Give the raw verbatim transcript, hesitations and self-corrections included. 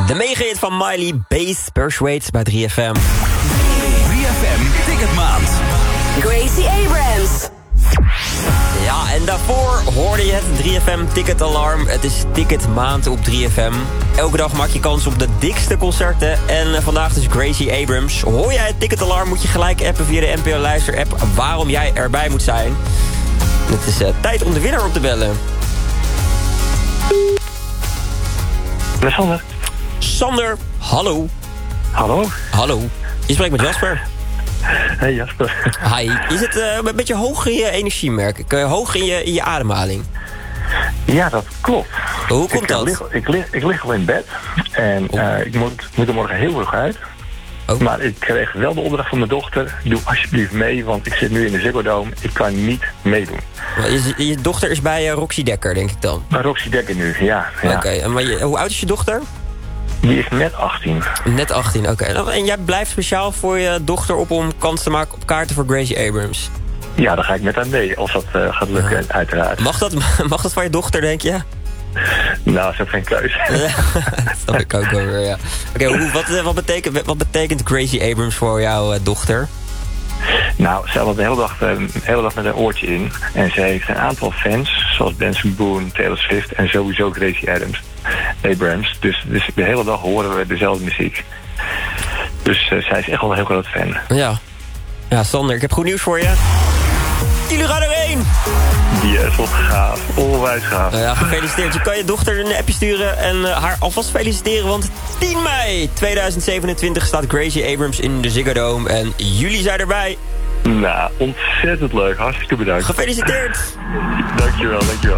De mega-hit van Miley, Bass Persuade bij drie F M. drie F M Ticketmaand. Gracie Abrams. Ja, en daarvoor hoorde je het drie F M Ticketalarm. Het is Ticketmaand op drie F M. Elke dag maak je kans op de dikste concerten. En uh, vandaag dus Gracie Abrams. Hoor jij het Ticketalarm, moet je gelijk appen via de N P O Luister-app waarom jij erbij moet zijn. Het is uh, tijd om de winnaar op te bellen. Met Sander. Sander, hallo. Hallo. Hallo. Je spreekt met Jasper. Hey Jasper. Hi. Je zit uh, een beetje hoog in je energie, merk ik. Uh, hoog in je, in je ademhaling. Ja, dat klopt. Hoe komt ik, dat? Lig, ik, lig, ik lig al in bed. En uh, ik moet, moet er morgen heel vroeg uit. Oh. Maar ik kreeg wel de opdracht van mijn dochter. Doe alsjeblieft mee, want ik zit nu in de Ziggo Dome. Ik kan niet meedoen. Je, je dochter is bij uh, Roxy Dekker, denk ik dan? Maar Roxy Dekker nu, ja. ja. Oké, okay, maar je, hoe oud is je dochter? Die is net achttien. Net achttien, oké. Okay. En jij blijft speciaal voor je dochter op om kans te maken op kaarten voor Gracie Abrams? Ja, dan ga ik met haar mee, als dat uh, gaat lukken, ja. Uiteraard. Mag dat, mag dat van je dochter, denk je? Nou, ze heeft geen keuze. Dat snap ik ook wel weer, ja. Oké, okay, wat, wat, betekent, wat betekent Gracie Abrams voor jouw uh, dochter? Nou, ze had de hele dag, de hele dag met een oortje in. En ze heeft een aantal fans, zoals Benson Boone, Taylor Swift en sowieso Gracie Abrams. Abrams. Dus, dus de hele dag horen we dezelfde muziek. Dus uh, zij is echt wel een heel groot fan. Ja. Ja, Sander, ik heb goed nieuws voor je. Jullie gaan erheen! Yes, wat gaaf. Onwijs gaaf. Nou ja, gefeliciteerd. Je kan je dochter een appje sturen en uh, haar alvast feliciteren. Want tien mei tweeduizend zevenentwintig staat Gracie Abrams in de Ziggo Dome. En jullie zijn erbij. Nou, ontzettend leuk. Hartstikke bedankt. Gefeliciteerd! Dankjewel, dankjewel.